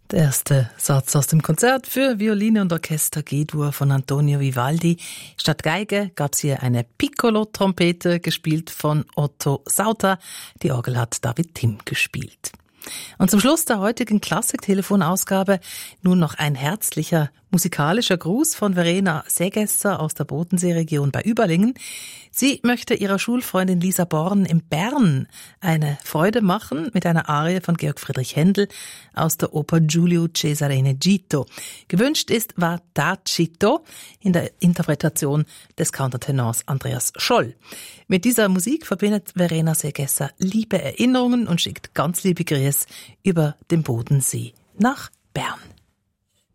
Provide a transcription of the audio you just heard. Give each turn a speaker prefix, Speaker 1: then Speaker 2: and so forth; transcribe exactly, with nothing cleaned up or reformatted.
Speaker 1: Der erste Satz aus dem Konzert für Violine und Orchester G-Dur von Antonio Vivaldi. Statt Geige gab's hier eine Piccolo-Trompete, gespielt von Otto Sauter. Die Orgel hat David Timm gespielt. Und zum Schluss der heutigen Klassik-Telefonausgabe nun noch ein herzlicher musikalischer Gruß von Verena Segesser aus der Bodenseeregion bei Überlingen. Sie möchte ihrer Schulfreundin Lisa Born in Bern eine Freude machen mit einer Arie von Georg Friedrich Händel aus der Oper Giulio Cesare in Egitto. Gewünscht ist Va Tacito in der Interpretation des Countertenors Andreas Scholl. Mit dieser Musik verbindet Verena Segesser liebe Erinnerungen und schickt ganz liebe Grüße über den Bodensee nach Bern.